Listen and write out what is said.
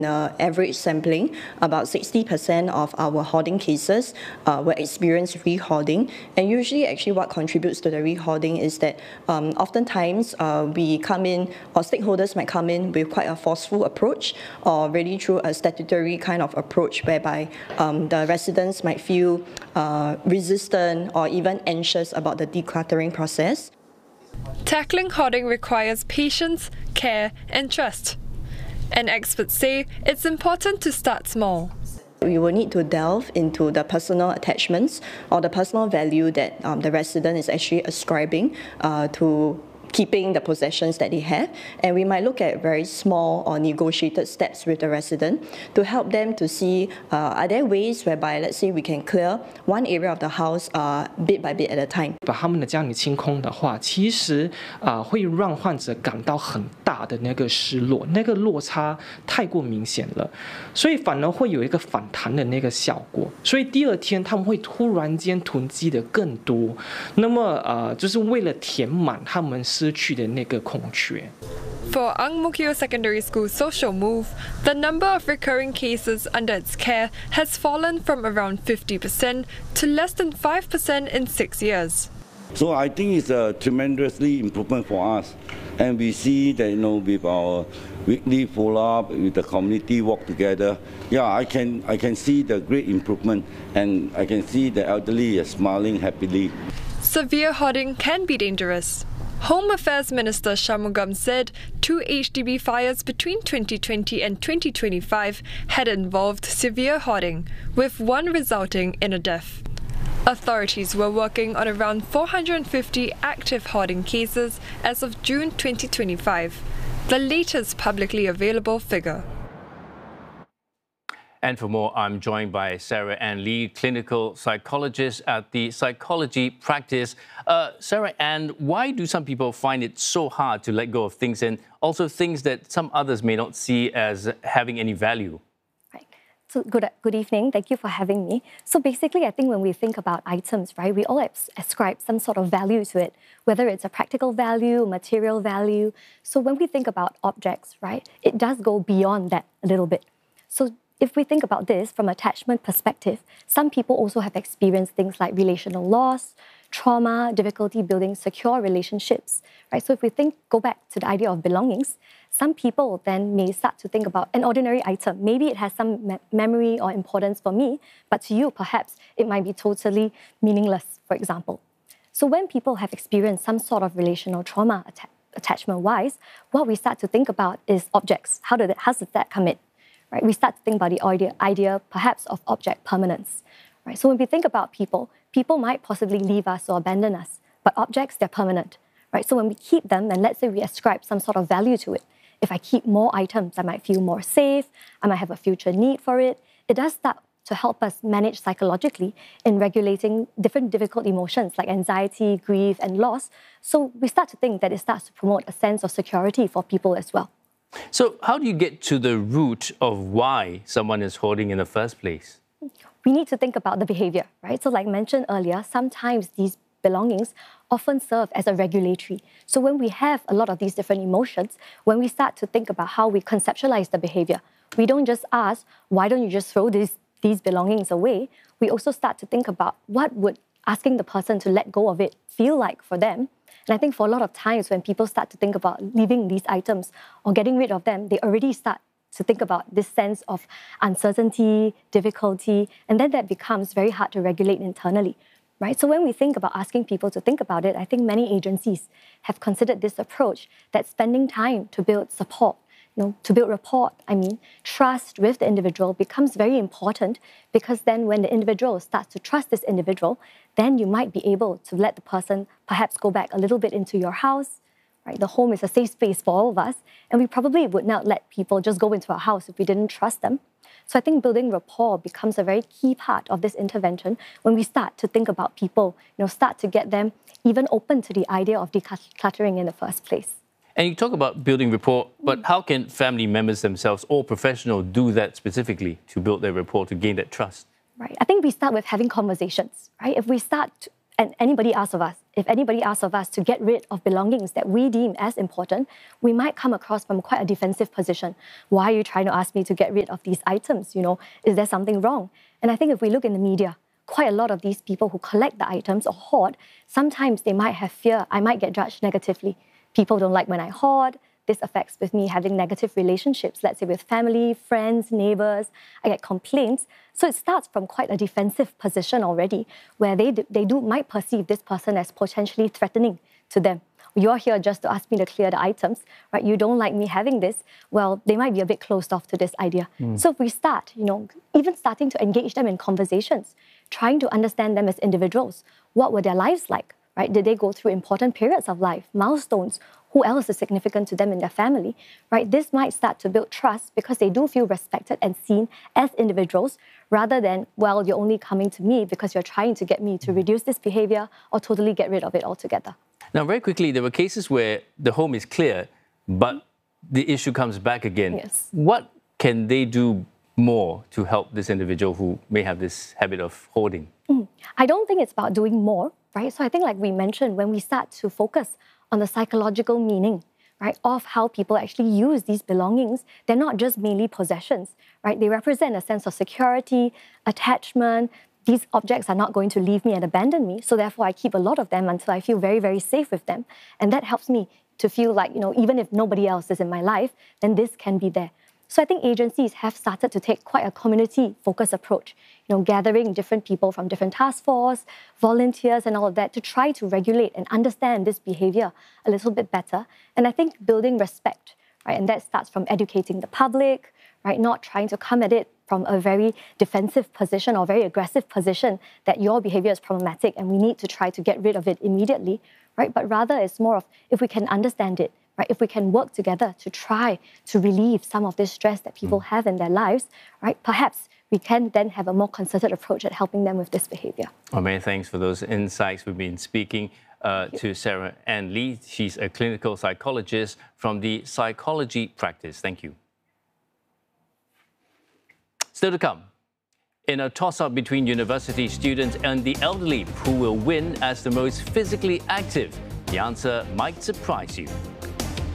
Average sampling, about 60% of our hoarding cases will experience rehoarding. And usually actually what contributes to the rehoarding is that oftentimes we come in, or stakeholders might come in with quite a forceful approach, or really through a statutory kind of approach whereby the residents might feel resistant or even anxious about the decluttering process. Tackling hoarding requires patience, care and trust. And experts say it's important to start small. We will need to delve into the personal attachments or the personal value that the resident is actually ascribing to keeping the possessions that they have, and we might look at very small or negotiated steps with the resident to help them to see are there ways whereby, let's say, we can clear one area of the house bit by bit at a time. 把他们的家里清空的话，其实会让患者感到很大的那个失落，那个落差太过明显了，所以反而会有一个反弹的那个效果，所以第二天他们会突然间囤积的更多，那么就是为了填满他们失去的那个空缺。 For Ang Mo Kio Secondary School's social move, the number of recurring cases under its care has fallen from around 50% to less than 5% in 6 years. So I think it's a tremendously improvement for us, and we see that with our weekly follow-up with the community work together, yeah, I can see the great improvement, and I can see the elderly are smiling happily. Severe hoarding can be dangerous. Home Affairs Minister Shanmugam said 2 HDB fires between 2020 and 2025 had involved severe hoarding, with one resulting in a death. Authorities were working on around 450 active hoarding cases as of June 2025, the latest publicly available figure. And for more, I'm joined by Sarah Ann Lee, clinical psychologist at the psychology practice. Sarah Ann, why do some people find it so hard to let go of things, and also things that some others may not see as having any value? Right. So good evening. Thank you for having me. So basically, I think when we think about items, right, we all ascribe some sort of value to it, whether it's a practical value, material value. So when we think about objects, right, it does go beyond that a little bit. So if we think about this from an attachment perspective, some people also have experienced things like relational loss, trauma, difficulty building secure relationships, right? So if we go back to the idea of belongings, some people then may start to think about an ordinary item. Maybe it has some memory or importance for me, but to you, perhaps it might be totally meaningless, for example. So when people have experienced some sort of relational trauma attachment-wise, what we start to think about is objects. How does that come in? Right? We start to think about the idea perhaps of object permanence. Right? So when we think about people might possibly leave us or abandon us, but objects, they're permanent. Right? So when we keep them, and let's say we ascribe some sort of value to it, if I keep more items, I might feel more safe, I might have a future need for it. It does start to help us manage psychologically in regulating different difficult emotions like anxiety, grief, and loss. So we start to think that it starts to promote a sense of security for people as well. So how do you get to the root of why someone is hoarding in the first place? We need to think about the behavior, right? So like mentioned earlier, sometimes these belongings often serve as a regulatory. So when we have a lot of these different emotions, when we start to think about how we conceptualize the behavior, we don't just ask, why don't you just throw these belongings away? We also start to think about what would asking the person to let go of it feel like for them. And I think for a lot of times when people start to think about leaving these items or getting rid of them, they already start to think about this sense of uncertainty, difficulty, and then that becomes very hard to regulate internally, right? So when we think about asking people to think about it, I think many agencies have considered this approach that spending time to build support, to build rapport, trust with the individual becomes very important, because then when the individual starts to trust this individual, then you might be able to let the person perhaps go back a little bit into your house, right? The home is a safe space for all of us, and we probably would not let people just go into our house if we didn't trust them. So I think building rapport becomes a very key part of this intervention when we start to think about people, start to get them even open to the idea of decluttering in the first place. And you talk about building rapport, but how can family members themselves or professionals do that specifically to build their rapport, to gain that trust? Right. I think we start with having conversations, right? If we start and anybody asks of us, if anybody asks of us to get rid of belongings that we deem as important, we might come across from quite a defensive position. Why are you trying to ask me to get rid of these items? You know, is there something wrong? And I think if we look in the media, quite a lot of these people who collect the items or hoard, sometimes they might have fear, I might get judged negatively. People don't like when I hoard. This affects with me having negative relationships, let's say with family, friends, neighbors. I get complaints. So it starts from quite a defensive position already, where they might perceive this person as potentially threatening to them. You're here just to ask me to clear the items, right? You don't like me having this. Well, they might be a bit closed off to this idea. So if we start, even starting to engage them in conversations, trying to understand them as individuals, what were their lives like, right? Did they go through important periods of life, milestones? Who else is significant to them in their family, right? This might start to build trust because they do feel respected and seen as individuals rather than, well, you're only coming to me because you're trying to get me to reduce this behavior or totally get rid of it altogether. Now, very quickly, there were cases where the home is clear, but the issue comes back again. Yes. What can they do more to help this individual who may have this habit of hoarding? I don't think it's about doing more, right? So I think like we mentioned, when we start to focus on the psychological meaning, right, of how people actually use these belongings, they're not just mainly possessions, right? They represent a sense of security, attachment. These objects are not going to leave me and abandon me, so therefore I keep a lot of them until I feel very, very safe with them. And that helps me to feel like, even if nobody else is in my life, then this can be there. So I think agencies have started to take quite a community-focused approach, gathering different people from different task force, volunteers and all of that to try to regulate and understand this behavior a little bit better. And I think building respect, right? And that starts from educating the public, right? Not trying to come at it from a very defensive position or very aggressive position that your behavior is problematic and we need to try to get rid of it immediately, right? But rather it's more of if we can understand it, right? If we can work together to try to relieve some of this stress that people have in their lives, right? Perhaps we can then have a more concerted approach at helping them with this behavior. Well, many thanks for those insights. We've been speaking to Sarah Ann Lee. She's a clinical psychologist from the psychology practice. Thank you. Still to come, in a toss-up between university students and the elderly, who will win as the most physically active? The answer might surprise you.